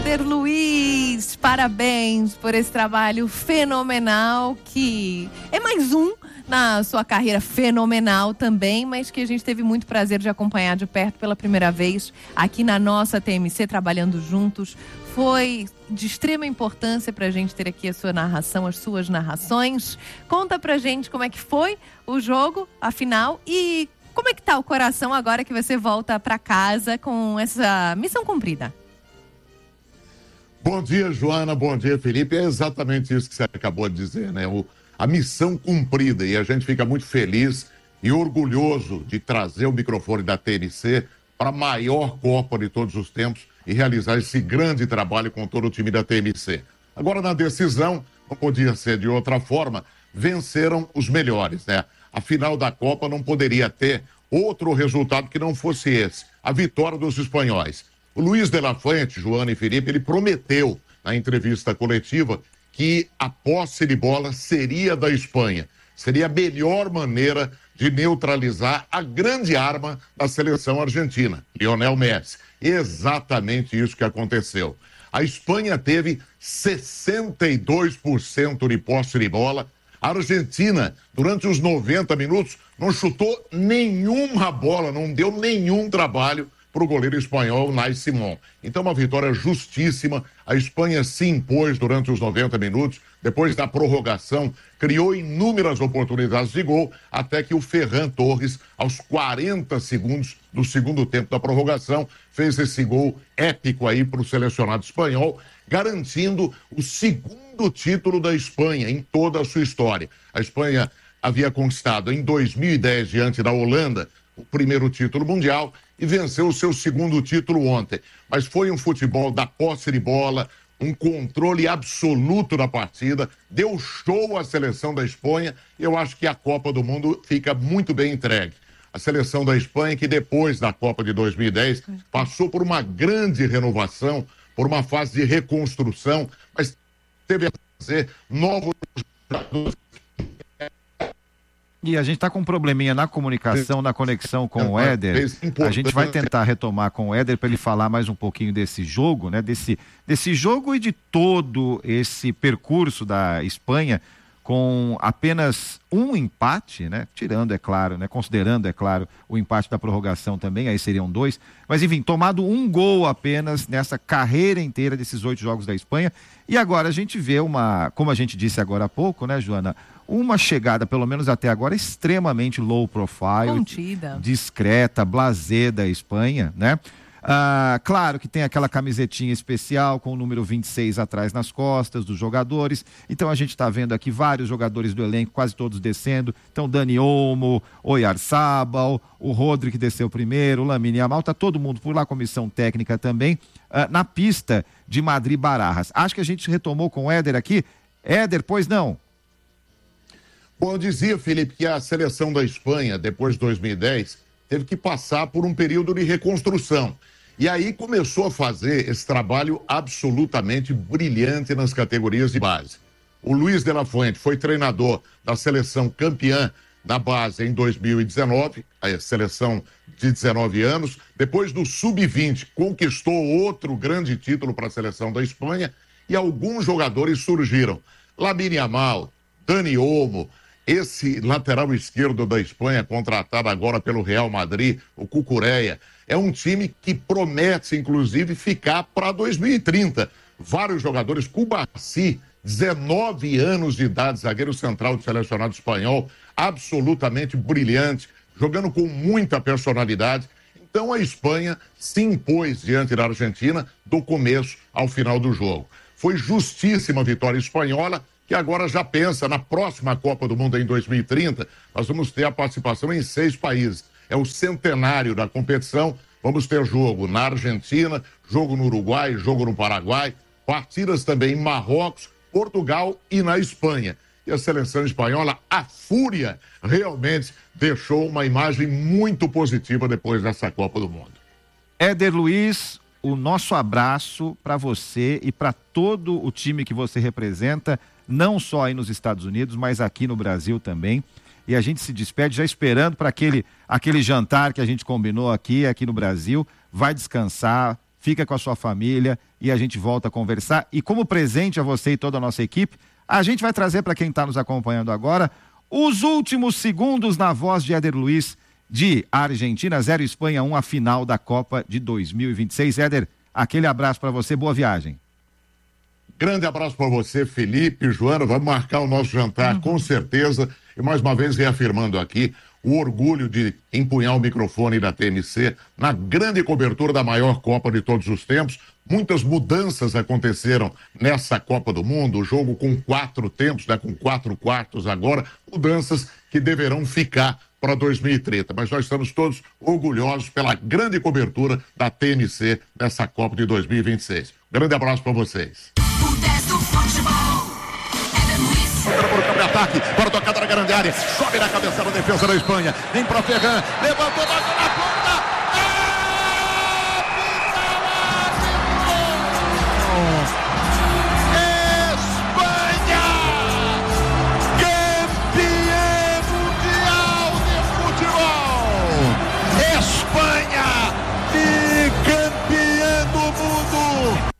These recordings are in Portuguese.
Éder Luiz, parabéns por esse trabalho fenomenal, que é mais um na sua carreira fenomenal também, mas que a gente teve muito prazer de acompanhar de perto pela primeira vez aqui na nossa TMC, trabalhando juntos. Foi de extrema importância pra gente ter aqui a sua narração, as suas narrações. Conta pra gente como é que foi o jogo, a final, e como é que tá o coração agora que você volta pra casa com essa missão cumprida. Bom dia, Joana. Bom dia, Felipe. É exatamente isso que você acabou de dizer, né? A missão cumprida. E a gente fica muito feliz e orgulhoso de trazer o microfone da TNC para a maior Copa de todos os tempos e realizar esse grande trabalho com todo o time da TMC. Agora, na decisão, não podia ser de outra forma, venceram os melhores, né? A final da Copa não poderia ter outro resultado que não fosse esse, a vitória dos espanhóis. O Luiz de la Fuente, Joana e Felipe, ele prometeu na entrevista coletiva que a posse de bola seria da Espanha. Seria a melhor maneira de neutralizar a grande arma da seleção argentina, Lionel Messi. Exatamente isso que aconteceu. A Espanha teve 62% de posse de bola. A Argentina, durante os 90 minutos, não chutou nenhuma bola, não deu nenhum trabalho para o goleiro espanhol, Unai Simón. Então, uma vitória justíssima. A Espanha se impôs durante os 90 minutos. Depois da prorrogação, criou inúmeras oportunidades de gol, até que o Ferran Torres, aos 40 segundos do segundo tempo da prorrogação, fez esse gol épico aí para o selecionado espanhol, garantindo o segundo título da Espanha em toda a sua história. A Espanha havia conquistado em 2010, diante da Holanda, o primeiro título mundial e venceu o seu segundo título ontem. Mas foi um futebol da posse de bola, um controle absoluto da partida, deu show à seleção da Espanha e eu acho que a Copa do Mundo fica muito bem entregue. A seleção da Espanha, que depois da Copa de 2010 passou por uma grande renovação, por uma fase de reconstrução, mas teve a fazer novos jogadores. E a gente está com um probleminha na comunicação, na conexão com o Éder. A gente vai tentar retomar com o Éder para ele falar mais um pouquinho desse jogo, né? Desse jogo e de todo esse percurso da Espanha, com apenas um empate, né? Tirando, é claro, né? Considerando, é claro, o empate da prorrogação também, aí seriam 2. Mas, enfim, tomado um gol apenas nessa carreira inteira desses 8 jogos da Espanha. E agora a gente vê como a gente disse agora há pouco, né, Joana? Uma chegada, pelo menos até agora, extremamente low profile, contida, discreta, blasé da Espanha, né? Claro que tem aquela camisetinha especial com o número 26 atrás nas costas dos jogadores. Então a gente está vendo aqui vários jogadores do elenco, quase todos descendo. Então Dani Olmo, Oyarzabal, o Rodri que desceu primeiro, o Lamine Yamal, tá todo mundo por lá, comissão técnica também, na pista de Madrid-Barajas. Acho que a gente retomou com o Éder aqui. Éder, pois não? Bom, eu dizia, Felipe, que a seleção da Espanha, depois de 2010, teve que passar por um período de reconstrução. E aí começou a fazer esse trabalho absolutamente brilhante nas categorias de base. O Luiz de la Fuente foi treinador da seleção campeã da base em 2019, a seleção de 19 anos. Depois do Sub-20, conquistou outro grande título para a seleção da Espanha e alguns jogadores surgiram. Lamine Yamal, Dani Olmo, esse lateral esquerdo da Espanha, contratado agora pelo Real Madrid, o Cucurella, é um time que promete, inclusive, ficar para 2030. Vários jogadores, Cubarsí, 19 anos de idade, zagueiro central do selecionado espanhol, absolutamente brilhante, jogando com muita personalidade. Então a Espanha se impôs diante da Argentina do começo ao final do jogo. Foi justíssima a vitória espanhola, que agora já pensa na próxima Copa do Mundo em 2030, nós vamos ter a participação em 6 países. É o centenário da competição, vamos ter jogo na Argentina, jogo no Uruguai, jogo no Paraguai, partidas também em Marrocos, Portugal e na Espanha. E a seleção espanhola, a fúria, realmente deixou uma imagem muito positiva depois dessa Copa do Mundo. Éder Luiz, o nosso abraço para você e para todo o time que você representa, não só aí nos Estados Unidos, mas aqui no Brasil também. E a gente se despede já esperando para aquele jantar que a gente combinou aqui no Brasil. Vai descansar, fica com a sua família e a gente volta a conversar. E como presente a você e toda a nossa equipe, a gente vai trazer para quem está nos acompanhando agora os últimos segundos na voz de Éder Luiz, de Argentina 0, Espanha 1, a final da Copa de 2026. Éder, aquele abraço para você, boa viagem. Grande abraço para você, Felipe, Joana, vamos marcar o nosso jantar com certeza, e mais uma vez reafirmando aqui o orgulho de empunhar o microfone da TMC na grande cobertura da maior Copa de todos os tempos. Muitas mudanças aconteceram nessa Copa do Mundo, o jogo com 4 tempos, né, com 4 quartos agora, mudanças que deverão ficar para 2030, mas nós estamos todos orgulhosos pela grande cobertura da TMC nessa Copa de 2026. Grande abraço para vocês. Por campo de ataque, para a tocada na grande área, sobe na cabeça da defesa da Espanha, vem para Ferran, levantou na ponta, Espanha, campeã mundial de futebol, Espanha, bicampeã do mundo.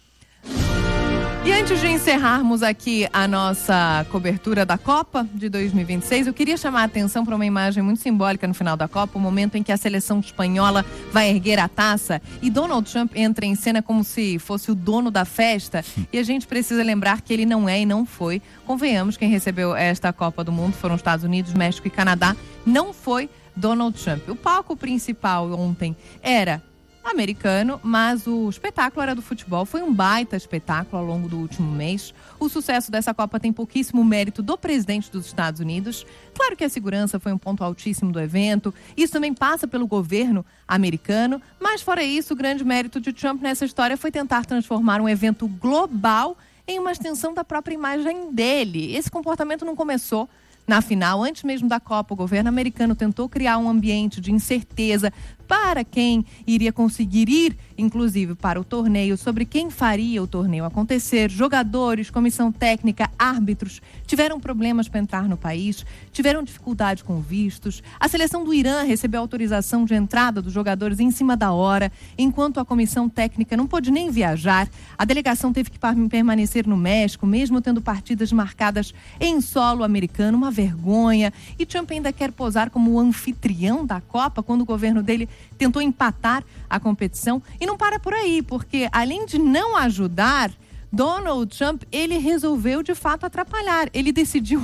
E antes de encerrarmos aqui a nossa cobertura da Copa de 2026, eu queria chamar a atenção para uma imagem muito simbólica no final da Copa, o momento em que a seleção espanhola vai erguer a taça e Donald Trump entra em cena como se fosse o dono da festa. E a gente precisa lembrar que ele não é e não foi. Convenhamos, quem recebeu esta Copa do Mundo foram Estados Unidos, México e Canadá. Não foi Donald Trump. O palco principal ontem era americano, mas o espetáculo era do futebol. Foi um baita espetáculo ao longo do último mês. O sucesso dessa Copa tem pouquíssimo mérito do presidente dos Estados Unidos. Claro que a segurança foi um ponto altíssimo do evento. Isso também passa pelo governo americano. Mas fora isso, o grande mérito de Trump nessa história foi tentar transformar um evento global em uma extensão da própria imagem dele. Esse comportamento não começou na final. Antes mesmo da Copa, o governo americano tentou criar um ambiente de incerteza para quem iria conseguir ir, inclusive para o torneio, sobre quem faria o torneio acontecer. Jogadores, comissão técnica, árbitros tiveram problemas para entrar no país, tiveram dificuldade com vistos. A seleção do Irã recebeu autorização de entrada dos jogadores em cima da hora, enquanto a comissão técnica não pôde nem viajar. A delegação teve que permanecer no México, mesmo tendo partidas marcadas em solo americano, uma vergonha. E Trump ainda quer posar como o anfitrião da Copa, quando o governo dele tentou empatar a competição. E não para por aí, porque além de não ajudar, Donald Trump, ele resolveu de fato atrapalhar. Ele decidiu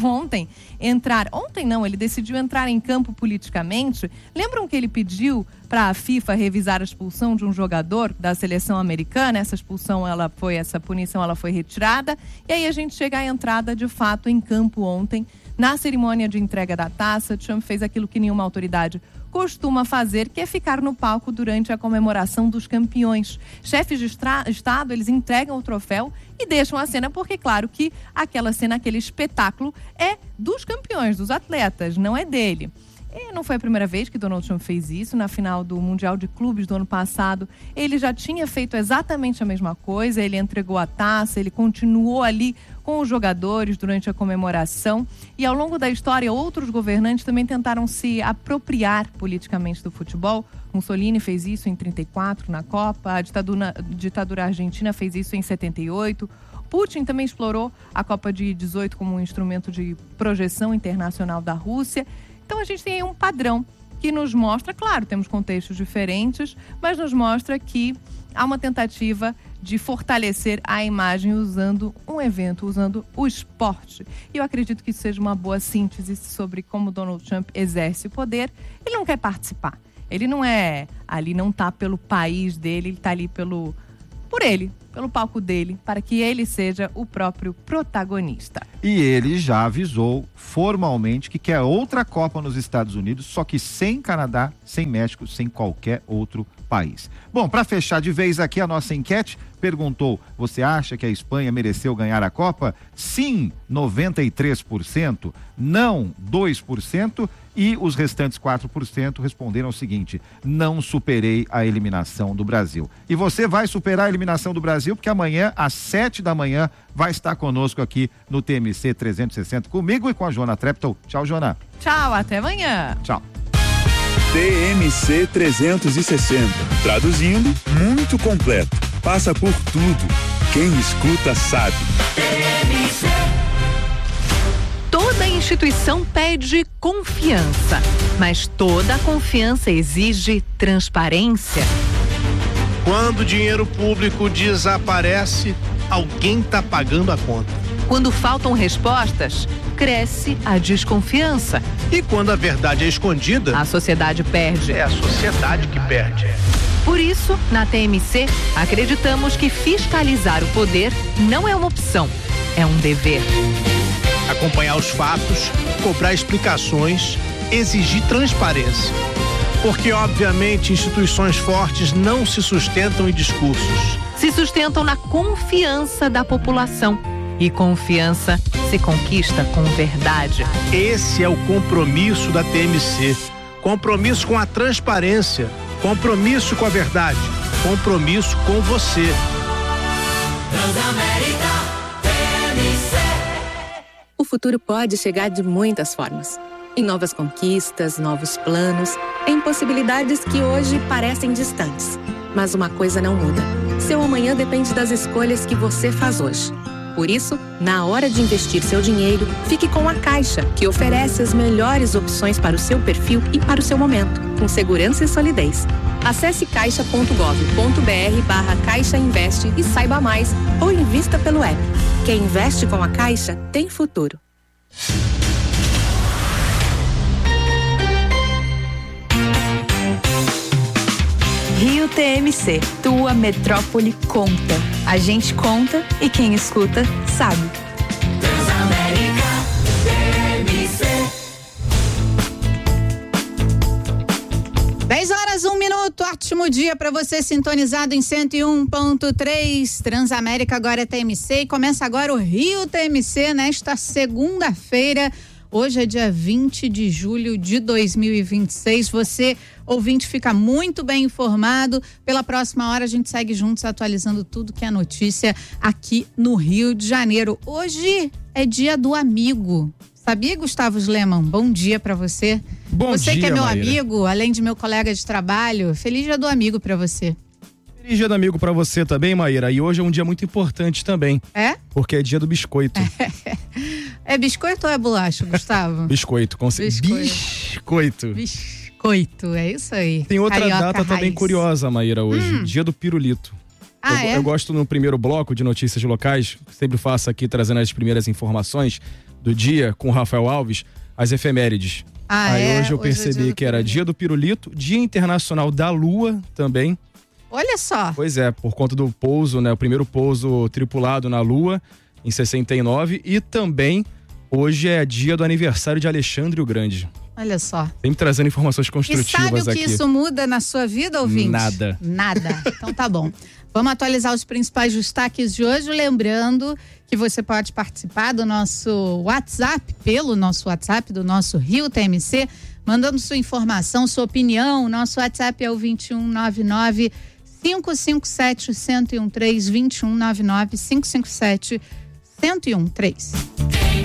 ele decidiu entrar em campo politicamente. Lembram que ele pediu para a FIFA revisar a expulsão de um jogador da seleção americana? Essa punição ela foi retirada. E aí a gente chega à entrada de fato em campo ontem. Na cerimônia de entrega da taça, Trump fez aquilo que nenhuma autoridade costuma fazer, que é ficar no palco durante a comemoração dos campeões. Chefes de Estado, eles entregam o troféu e deixam a cena, porque claro que aquela cena, aquele espetáculo é dos campeões, dos atletas, não é dele. E não foi a primeira vez que Donald Trump fez isso. Na final do Mundial de Clubes do ano passado, ele já tinha feito exatamente a mesma coisa. Ele entregou a taça, ele continuou ali com os jogadores durante a comemoração. E ao longo da história, outros governantes também tentaram se apropriar politicamente do futebol. Mussolini fez isso em 1934 na Copa, a ditadura argentina fez isso em 1978. Putin também explorou a Copa de 18 como um instrumento de projeção internacional da Rússia. Então a gente tem aí um padrão que nos mostra, claro, temos contextos diferentes, mas nos mostra que há uma tentativa de fortalecer a imagem usando um evento, usando o esporte. E eu acredito que isso seja uma boa síntese sobre como Donald Trump exerce o poder. Ele não quer participar. Ele não está pelo país dele, ele está ali pelo palco dele, para que ele seja o próprio protagonista. E ele já avisou formalmente que quer outra Copa nos Estados Unidos, só que sem Canadá, sem México, sem qualquer outro país. Bom, para fechar de vez aqui a nossa enquete, perguntou: você acha que a Espanha mereceu ganhar a Copa? Sim, 93%, não 2%, e os restantes 4% responderam o seguinte: não superei a eliminação do Brasil. E você vai superar a eliminação do Brasil, porque amanhã, às 7 da manhã, vai estar conosco aqui no TMC 360, comigo e com a Joana Treptow. Tchau, Joana. Tchau, até amanhã. Tchau. TMC 360, traduzindo, mundo muito completo, passa por tudo. Quem escuta sabe. Toda instituição pede confiança, mas toda confiança exige transparência. Quando o dinheiro público desaparece, alguém está pagando a conta. Quando faltam respostas, cresce a desconfiança. E quando a verdade é escondida, a sociedade perde. É a sociedade que perde. Por isso, na TMC, acreditamos que fiscalizar o poder não é uma opção, é um dever. Acompanhar os fatos, cobrar explicações, exigir transparência. Porque, obviamente, instituições fortes não se sustentam em discursos. Se sustentam na confiança da população. E confiança se conquista com verdade. Esse é o compromisso da TMC. Compromisso com a transparência. Compromisso com a verdade. Compromisso com você. Transamérica TMC. O futuro pode chegar de muitas formas. Em novas conquistas, novos planos, em possibilidades que hoje parecem distantes. Mas uma coisa não muda. Seu amanhã depende das escolhas que você faz hoje. Por isso, na hora de investir seu dinheiro, fique com a Caixa, que oferece as melhores opções para o seu perfil e para o seu momento, com segurança e solidez. Acesse caixa.gov.br/Caixa Investe e saiba mais, ou invista pelo app. Quem investe com a Caixa tem futuro. Rio TMC, tua metrópole conta. A gente conta e quem escuta sabe. Transamérica TMC. 10h01, ótimo dia para você sintonizado em 101.3. Transamérica agora é TMC e começa agora o Rio TMC nesta segunda-feira. Hoje é dia 20 de julho de 2026. Você, ouvinte, fica muito bem informado. Pela próxima hora a gente segue juntos atualizando tudo que é notícia aqui no Rio de Janeiro. Hoje é dia do amigo. Sabia, Gustavo Sleman? Bom dia pra você. Bom dia, Você que é meu Maíra. amigo, além de meu colega de trabalho, feliz dia do amigo pra você. Feliz dia do amigo pra você também, Maíra. E hoje é um dia muito importante também. É? Porque é dia do biscoito. É biscoito ou é bolacha, Gustavo? Biscoito, com Biscoito. Biscoito, é isso aí. Tem outra Carioca data também raiz. curiosa, Maíra, hoje. Dia do pirulito. Eu gosto no primeiro bloco de notícias locais, sempre faço aqui trazendo as primeiras informações do dia com o Rafael Alves, as efemérides. Aí hoje eu percebi que era dia do pirulito, Dia Internacional da Lua também. Olha só. Pois é, por conta do pouso, né? O primeiro pouso tripulado na Lua, em 69. E também, hoje é dia do aniversário de Alexandre o Grande. Olha só. Sempre trazendo informações construtivas aqui. E sabe o que isso muda na sua vida, ouvinte? Nada. Nada. Então tá bom. Vamos atualizar os principais destaques de hoje, lembrando que você pode participar do nosso WhatsApp, pelo nosso WhatsApp, do nosso Rio TMC, mandando sua informação, sua opinião. Nosso WhatsApp é o 2199 557 1013, 2199 557 1013.